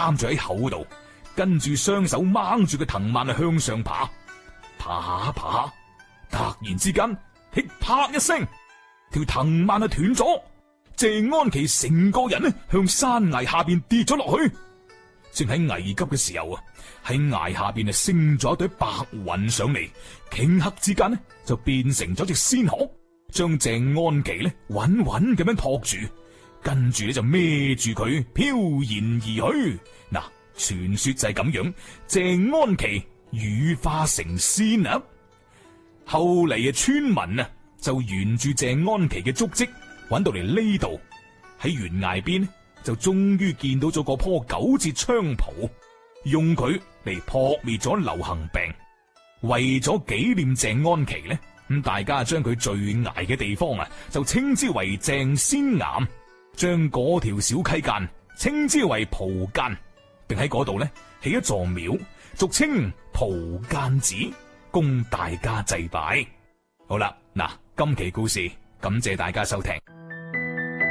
擔住喺口度，跟住雙手掹住個藤蔓向上爬，爬爬，突然之間，噼啪一聲，條藤蔓斷咗，謝安琪成個人呢向山崖下邊跌咗落去。正喺危急嘅時候啊，喺崖下邊升咗一堆白雲上嚟，頃刻之間呢就變成咗隻仙鶴，將謝安琪呢穩穩咁樣托住，跟住呢就孭住佢飄然而去。嗱，傳說就係咁樣，謝安琪羽化成仙啊！後嚟村民啊就沿住謝安琪嘅足跡揾到嚟呢度，喺懸崖邊就終於見到咗嗰棵九節菖蒲，用佢嚟撲滅咗流行病。為咗紀念謝安琪呢，咁大家將佢墜崖嘅地方啊就稱之為鄭仙岩，將嗰條小溪澗稱之為蒲澗，並喺嗰度呢起一座廟，俗稱蒲澗寺，供大家祭拜。好啦，嗱，今期故事感謝大家收聽。